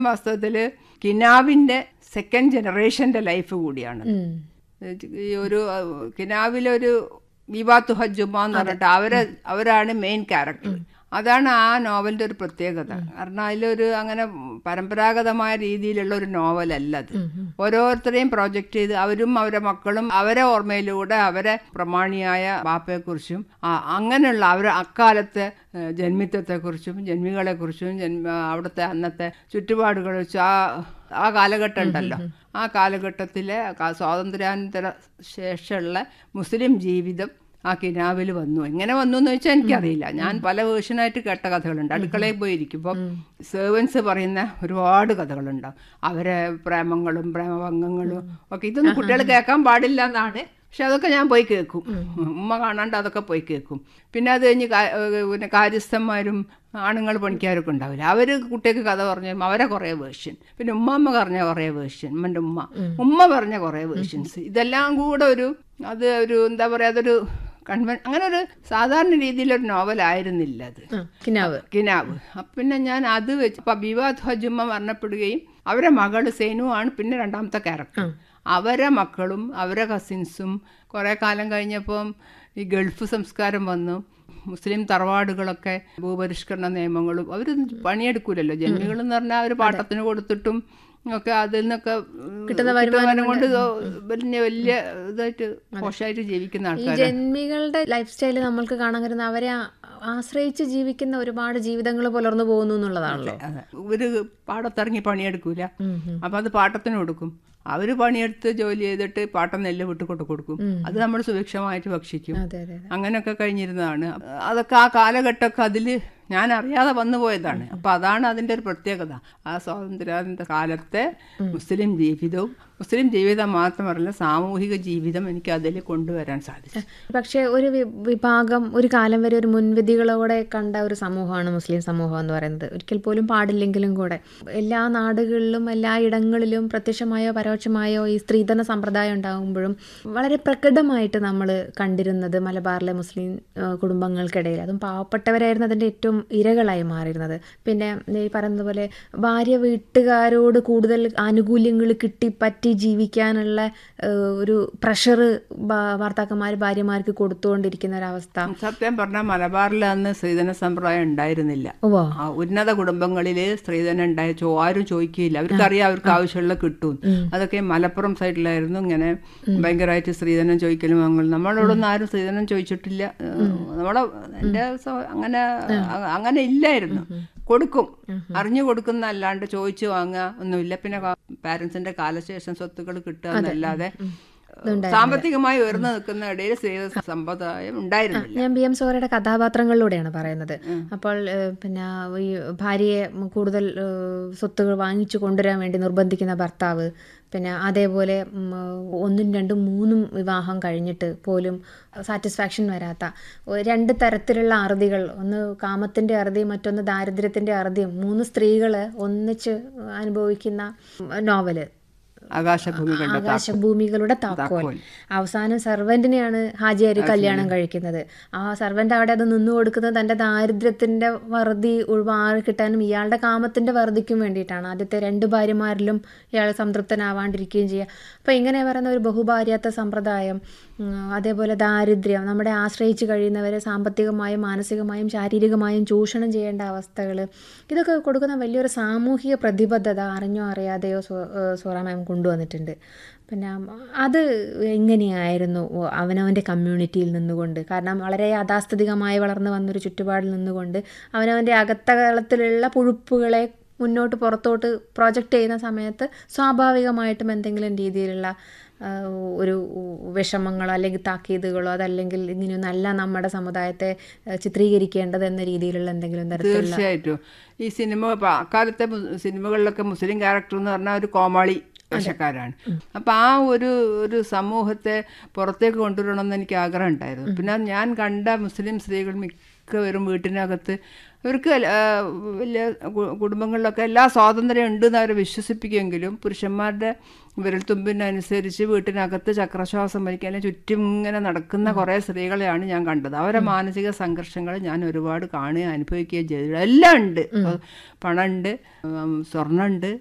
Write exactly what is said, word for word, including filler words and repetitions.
വാസ്തവത്തിൽ കിനാവിൻ്റെ second ജനറേഷൻ്റെ life കൂടിയാണ്. ഈ ഒരു കിനാവിലൊരു വിവാത്തു ഹജ്ജുമ്മ എന്ന് പറഞ്ഞിട്ട് അവരെ അവരാണ് മെയിൻ ക്യാരക്ടർ. അതാണ് ആ നോവലിൻ്റെ ഒരു പ്രത്യേകത. കാരണം അതിലൊരു അങ്ങനെ പരമ്പരാഗതമായ രീതിയിലുള്ള ഒരു നോവലല്ല അത്. ഓരോരുത്തരെയും പ്രൊജക്റ്റ് ചെയ്ത് അവരും അവരെ മക്കളും അവരെ ഓർമ്മയിലൂടെ അവരെ പ്രമാണിയായ ബാപ്പയെക്കുറിച്ചും അങ്ങനെയുള്ള അവർ അക്കാലത്തെ ജന്മിത്വത്തെക്കുറിച്ചും ജന്മികളെക്കുറിച്ചും ജന്മ അവിടുത്തെ അന്നത്തെ ചുറ്റുപാടുകളെ വെച്ചും ആ ആ കാലഘട്ടം ഉണ്ടല്ലോ, ആ കാലഘട്ടത്തിലെ സ്വാതന്ത്ര്യാനന്തര ശേഷമുള്ള മുസ്ലിം ജീവിതം ആ കിനാവിൽ വന്നു. എങ്ങനെ വന്നു എന്ന് വെച്ചാൽ എനിക്കറിയില്ല. ഞാൻ പല വേർഷനായിട്ട് കേട്ട കഥകളുണ്ട്. അടുക്കളയിൽ പോയിരിക്കുമ്പം സെർവൻസ് പറയുന്ന ഒരുപാട് കഥകളുണ്ടാവും. അവരെ പ്രേമങ്ങളും പ്രേമഭംഗങ്ങളും ഒക്കെ. ഇതൊന്നും കുട്ടികൾ കേൾക്കാൻ പാടില്ല എന്നാണ്, പക്ഷെ അതൊക്കെ ഞാൻ പോയി കേൾക്കും. ഉമ്മ കാണാണ്ട് അതൊക്കെ പോയി കേൾക്കും. പിന്നെ അത് കഴിഞ്ഞ് പിന്നെ കാര്യസ്ഥന്മാരും ആണുങ്ങൾ പണിക്കാരൊക്കെ ഉണ്ടാവില്ല, അവർ കുട്ടിക്ക് കഥ പറഞ്ഞു അവരെ കുറേ വേർഷൻ. പിന്നെ ഉമ്മാമ്മ പറഞ്ഞ കുറേ വേർഷൻ, ഉമ്മൻ്റെ ഉമ്മ ഉമ്മ പറഞ്ഞ കുറേ വേർഷൻസ്. ഇതെല്ലാം കൂടെ ഒരു അത് ഒരു എന്താ പറയുക, അതൊരു കൺവെൻ അങ്ങനെ ഒരു സാധാരണ രീതിയിലൊരു നോവലായിരുന്നില്ല അത് കിനാവ് കിനാവ് അപ്പം പിന്നെ ഞാൻ അത് വെച്ച് ഇപ്പം വിവാദ് ഹജുമ്മ മരണപ്പെടുകയും അവരെ മകൾ സേനു ആണ് പിന്നെ രണ്ടാമത്തെ ക്യാരക്ടർ. അവരെ മക്കളും അവരെ കസിൻസും കുറേ കാലം കഴിഞ്ഞപ്പം ഈ ഗൾഫ് സംസ്കാരം വന്നു. മുസ്ലിം തറവാടുകളൊക്കെ ഭൂപരിഷ്കരണ നിയമങ്ങളും അവർ പണിയെടുക്കൂലല്ലോ. ജന്മികൾ എന്ന് പറഞ്ഞാൽ അവർ പാട്ടത്തിന് കൊടുത്തിട്ടും ഒക്കെ അതിൽ നിന്നൊക്കെ കിട്ടുന്ന വരുമാനം കൊണ്ട് വലിയ വലിയ ഇതായിട്ട് മോശമായിട്ട് ജീവിക്കുന്ന ആൾക്കാർ. ജന്മികളുടെ ലൈഫ് സ്റ്റൈല് നമ്മൾക്ക് കാണാൻ കഴിയുന്ന അവരെ ആശ്രയിച്ച് ജീവിക്കുന്ന ഒരുപാട് ജീവിതങ്ങൾ പുലർന്നു പോകുന്നു എന്നുള്ളതാണല്ലോ. ഒരു പാടത്തിറങ്ങി പണിയെടുക്കൂല, അപ്പം അത് പാട്ടത്തിന് കൊടുക്കും. അവർ പണിയെടുത്ത് ജോലി ചെയ്തിട്ട് പാട്ടം നെല്ല് വിട്ടുകൊണ്ടു കൊടുക്കും, അത് നമ്മൾ സുഭിക്ഷമായിട്ട് ഭക്ഷിക്കും. അങ്ങനെയൊക്കെ കഴിഞ്ഞിരുന്നതാണ്. അതൊക്കെ ആ കാലഘട്ടമൊക്കെ അതിൽ ഞാൻ അറിയാതെ വന്നു പോയതാണ്. അപ്പം അതാണ് അതിൻ്റെ ഒരു പ്രത്യേകത. ആ സ്വാതന്ത്ര്യാനന്തര കാലത്തെ മുസ്ലിം ജീവിതവും മുസ്ലിം ജീവിതം മാത്രമല്ല സാമൂഹിക ജീവിതം എനിക്ക് അതിൽ കൊണ്ടുവരാൻ സാധിച്ചു. പക്ഷേ ഒരു വിഭാഗം ഒരു കാലം വരെ ഒരു മുൻവിധികളോടെ കണ്ട ഒരു സമൂഹമാണ് മുസ്ലിം സമൂഹം എന്ന് പറയുന്നത്. ഒരിക്കൽ പോലും പാടില്ലെങ്കിലും കൂടെ എല്ലാ നാടുകളിലും എല്ലാ ഇടങ്ങളിലും പ്രത്യക്ഷമായോ പരോക്ഷമായോ ഈ സ്ത്രീധന സമ്പ്രദായം ഉണ്ടാകുമ്പോഴും വളരെ പ്രകടമായിട്ട് നമ്മൾ കണ്ടിരുന്നത് മലബാറിലെ മുസ്ലിം കുടുംബങ്ങൾക്കിടയിൽ, അതും പാവപ്പെട്ടവരായിരുന്നു അതിൻ്റെ ഏറ്റവും ഇരകളായി മാറിയിരുന്നത്. പിന്നെ ഈ പറയുന്നത് പോലെ ഭാര്യ വീട്ടുകാരോട് കൂടുതൽ ആനുകൂല്യങ്ങൾ കിട്ടിപ്പറ്റി ജീവിക്കാനുള്ള ഒരു പ്രഷർ ഭർത്താക്കന്മാർ ഭാര്യമാർക്ക് കൊടുത്തുകൊണ്ടിരിക്കുന്ന ഒരവസ്ഥ. സത്യം പറഞ്ഞാൽ മലബാറിൽ അന്ന് സ്ത്രീധന സമ്പ്രദായം ഉണ്ടായിരുന്നില്ല. ഉന്നത കുടുംബങ്ങളിൽ സ്ത്രീധനം ഉണ്ടായ ആരും ചോദിക്കില്ല, അവർക്കറിയാം അവർക്ക് ആവശ്യമുള്ള കിട്ടും. അതൊക്കെ മലപ്പുറം സൈഡിലായിരുന്നു ഇങ്ങനെ ഭയങ്കരമായിട്ട് സ്ത്രീധനം ചോദിക്കലും. നമ്മളോടൊന്നും ആരും സ്ത്രീധനം ചോദിച്ചിട്ടില്ല. നമ്മളെ എൻ്റെ അങ്ങനെ അങ്ങനെ ഇല്ലായിരുന്നു. കൊടുക്കും, അറിഞ്ഞു കൊടുക്കുന്ന അല്ലാണ്ട് ചോദിച്ചു വാങ്ങുക ഒന്നുമില്ല. പിന്നെ പാരൻസിന്റെ കാലശേഷം സ്വത്തുക്കൾ കിട്ടുക എന്നല്ലാതെ സാമ്പത്തികമായി ഉയർന്നു നിൽക്കുന്ന ഇടയിൽ സ്ത്രീധന സമ്പ്രദായം ഉണ്ടായിരുന്നില്ല. ഞാൻ ബി എം സോറയുടെ കഥാപാത്രങ്ങളിലൂടെയാണ് പറയുന്നത്. അപ്പോൾ പിന്നെ ഈ ഭാര്യയെ കൂടുതൽ സ്വത്തുകൾ വാങ്ങിച്ചു കൊണ്ടുവരാൻ വേണ്ടി നിർബന്ധിക്കുന്ന ഭർത്താവ്, പിന്നെ അതേപോലെ ഒന്നും രണ്ടും മൂന്നും വിവാഹം കഴിഞ്ഞിട്ട് പോലും സാറ്റിസ്ഫാക്ഷൻ വരാത്ത രണ്ട് തരത്തിലുള്ള അറുതികൾ, ഒന്ന് കാമത്തിൻ്റെ അറുതിയും മറ്റൊന്ന് ദാരിദ്ര്യത്തിൻ്റെ അറുതിയും, മൂന്ന് സ്ത്രീകൾ ഒന്നിച്ച് അനുഭവിക്കുന്ന നോവല് ആകാശഭൂമികളുടെ താക്കോൽ. അവസാനം സർവന്റിനെയാണ് ഹാജിയാരി കല്യാണം കഴിക്കുന്നത്. ആ സർവന്റ് അവിടെ അത് നിന്നു കൊടുക്കുന്നത് തൻ്റെ ദാരിദ്ര്യത്തിൻ്റെ വറുതി ഒഴിവാറി കിട്ടാനും ഇയാളുടെ കാമത്തിൻ്റെ വറുതിക്കും വേണ്ടിയിട്ടാണ്. ആദ്യത്തെ രണ്ട് ഭാര്യമാരിലും ഇയാൾ സംതൃപ്തനാവാണ്ടിരിക്കുകയും ചെയ്യുക. അപ്പോൾ ഇങ്ങനെ പറയുന്ന ഒരു ബഹുഭാര്യാത്ത സമ്പ്രദായം, അതേപോലെ ദാരിദ്ര്യം, നമ്മുടെ ആശ്രയിച്ച് കഴിയുന്നവരെ സാമ്പത്തികമായും മാനസികമായും ശാരീരികമായും ചൂഷണം ചെയ്യേണ്ട അവസ്ഥകൾ, ഇതൊക്കെ കൊടുക്കുന്ന വലിയൊരു സാമൂഹിക പ്രതിബദ്ധത അറിഞ്ഞോ അറിയാതെയോ സോറ മാം കൊണ്ടുവന്നിട്ടുണ്ട്. പിന്നെ അത് എങ്ങനെയായിരുന്നു അവനവൻ്റെ കമ്മ്യൂണിറ്റിയിൽ നിന്നുകൊണ്ട്, കാരണം വളരെ യാഥാസ്ഥിതികമായി വളർന്നു വന്നൊരു ചുറ്റുപാടിൽ നിന്നുകൊണ്ട് അവനവൻ്റെ അകത്തളത്തിലുള്ള പുഴുപ്പുകളെ മുന്നോട്ട് പുറത്തോട്ട് പ്രൊജക്റ്റ് ചെയ്യുന്ന സമയത്ത് സ്വാഭാവികമായിട്ടും എന്തെങ്കിലും രീതിയിലുള്ള ഒരു വിഷമങ്ങളോ അല്ലെങ്കിൽ താക്കീതുകളോ അതല്ലെങ്കിൽ ഇങ്ങനെയൊന്നല്ല നമ്മുടെ സമുദായത്തെ ചിത്രീകരിക്കേണ്ടത് എന്ന രീതിയിലുള്ള എന്തെങ്കിലും തരത്തിലുള്ള. തീർച്ചയായിട്ടും ഈ സിനിമ അക്കാലത്തെ സിനിമകളിലൊക്കെ മുസ്ലിം ക്യാരക്ടർ എന്ന് പറഞ്ഞാൽ ഒരു കോമാളി വേഷക്കാരാണ്. അപ്പം ആ ഒരു ഒരു സമൂഹത്തെ പുറത്തേക്ക് കൊണ്ടുവരണമെന്ന് എനിക്ക് ആഗ്രഹം ഉണ്ടായിരുന്നു. പിന്നെ ഞാൻ കണ്ട മുസ്ലിം സ്ത്രീകൾ മിക്ക ഒക്കെ വരും വീട്ടിനകത്ത്. ഇവർക്ക് വലിയ കുടുംബങ്ങളിലൊക്കെ എല്ലാ സ്വാതന്ത്ര്യം ഉണ്ടെന്ന് അവർ വിശ്വസിപ്പിക്കുമെങ്കിലും പുരുഷന്മാരുടെ വിരൽത്തുമ്പിനനുസരിച്ച് വീട്ടിനകത്ത് ചക്രശ്വാസം വലിക്കാൻ ചുറ്റും ഇങ്ങനെ നടക്കുന്ന കുറേ സ്ത്രീകളെയാണ് ഞാൻ കണ്ടത്. അവരുടെ മാനസിക സംഘർഷങ്ങൾ ഞാൻ ഒരുപാട് കാണുകയും അനുഭവിക്കുകയും ചെയ്തു. എല്ലാം ഉണ്ട്, പണമുണ്ട്, സ്വർണ്ണമുണ്ട്,